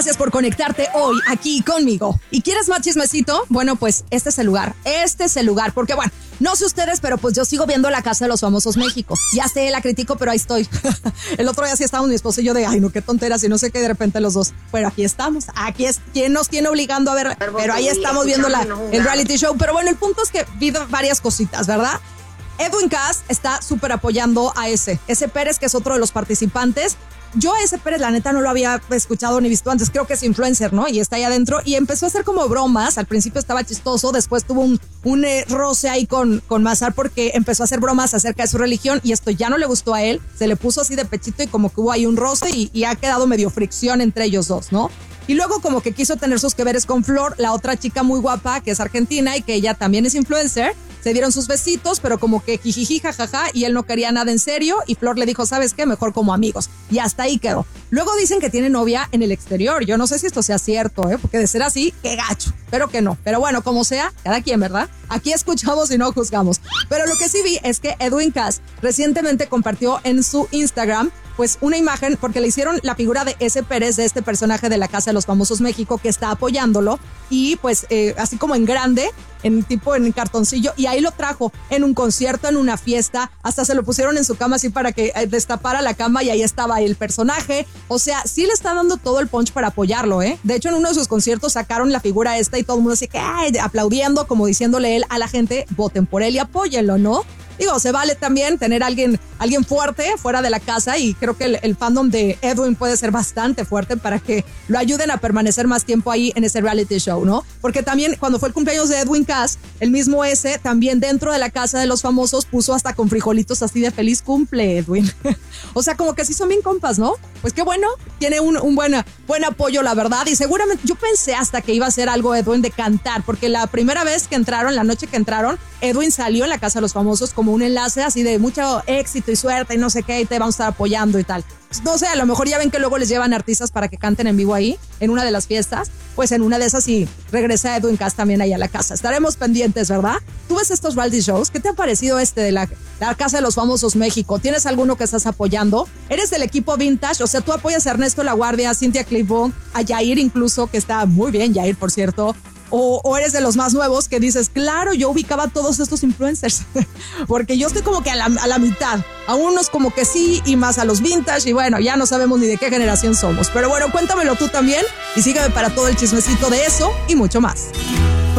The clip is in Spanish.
Gracias por conectarte hoy aquí conmigo. ¿Y quieres más chismecito? Bueno, pues este es el lugar. Porque bueno, no sé ustedes, pero pues yo sigo viendo La Casa de los Famosos México. Ya sé, la critico, pero ahí estoy. El otro día sí estábamos mi esposo y yo de, ay no, qué tonteras y no sé qué, de repente los dos. Pero aquí estamos. Aquí es quien nos tiene obligando a ver. Pero ahí estamos viendo el reality show. Pero bueno, el punto es que vi varias cositas, ¿verdad? Edwin Cass está súper apoyando a ese Pérez, que es otro de los participantes. Yo a ese Pérez, la neta, no lo había escuchado ni visto antes. Creo que es influencer, ¿no? Y está ahí adentro. Y empezó a hacer como bromas. Al principio estaba chistoso. Después tuvo un roce ahí con Mazar porque empezó a hacer bromas acerca de su religión. Y esto ya no le gustó a él. Se le puso así de pechito y como que hubo ahí un roce y ha quedado medio fricción entre ellos dos, ¿no? Y luego como que quiso tener sus que veres con Flor, la otra chica muy guapa que es argentina y que ella también es influencer. Se dieron sus besitos, pero como que jijiji, jajaja, y él no quería nada en serio. Y Flor le dijo, ¿sabes qué? Mejor como amigos. Y hasta ahí quedó. Luego dicen que tiene novia en el exterior. Yo no sé si esto sea cierto, porque de ser así, qué gacho. Pero que no. Pero bueno, como sea, cada quien, ¿verdad? Aquí escuchamos y no juzgamos. Pero lo que sí vi es que Edwin Cass recientemente compartió en su Instagram pues una imagen, porque le hicieron la figura de ese Pérez, de este personaje de La Casa de los Famosos México, que está apoyándolo, y pues así como en grande, en cartoncillo, y ahí lo trajo en un concierto, en una fiesta, hasta se lo pusieron en su cama así para que destapara la cama y ahí estaba el personaje. O sea, sí le está dando todo el punch para apoyarlo, De hecho, en uno de sus conciertos sacaron la figura esta y todo el mundo así que aplaudiendo, como diciéndole él a la gente, voten por él y apóyenlo, ¿no? Digo, se vale también tener alguien fuerte fuera de la casa, y creo que el fandom de Edwin puede ser bastante fuerte para que lo ayuden a permanecer más tiempo ahí en ese reality show, ¿no? Porque también cuando fue el cumpleaños de Edwin Cass, el mismo también dentro de La Casa de los Famosos puso hasta con frijolitos así de feliz cumple, Edwin. O sea, como que sí son bien compas, ¿no? Pues qué bueno, tiene un buen apoyo, la verdad, y seguramente yo pensé hasta que iba a hacer algo Edwin de cantar, porque la primera vez que entraron, la noche que entraron, Edwin salió en La Casa de los Famosos como un enlace así de mucho éxito y suerte y no sé qué, y te vamos a estar apoyando y tal. No sé, a lo mejor ya ven que luego les llevan artistas para que canten en vivo ahí, en una de las fiestas. Pues en una de esas sí regresa Edwin Cass también ahí a la casa. Estaremos pendientes, ¿verdad? ¿Tú ves estos reality shows? ¿Qué te ha parecido de la Casa de los Famosos México? ¿Tienes alguno que estás apoyando? ¿Eres del equipo vintage? O sea, tú apoyas a Ernesto La Guardia, a Cynthia Clifton, a Yair incluso, que está muy bien, Yair, por cierto. O eres de los más nuevos que dices, claro, yo ubicaba a todos estos influencers. Porque yo estoy como que a la mitad. A unos como que sí y más a los vintage. Y bueno, ya no sabemos ni de qué generación somos. Pero bueno, cuéntamelo tú también y sígueme para todo el chismecito de eso y mucho más.